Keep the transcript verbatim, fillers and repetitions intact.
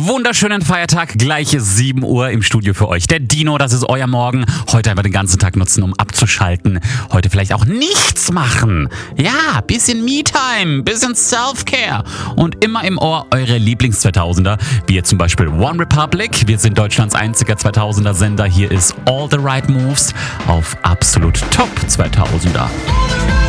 Wunderschönen Feiertag, gleich sieben Uhr im Studio für euch. Der Dino, das ist euer Morgen. Heute einfach den ganzen Tag nutzen, um abzuschalten. Heute vielleicht auch nichts machen. Ja, bisschen Me-Time, bisschen Self-Care. Und immer im Ohr eure Lieblings-zweitausender, wie jetzt zum Beispiel One Republic. Wir sind Deutschlands einziger zweitausender-Sender. Hier ist All the Right Moves auf absolut Top zweitausender.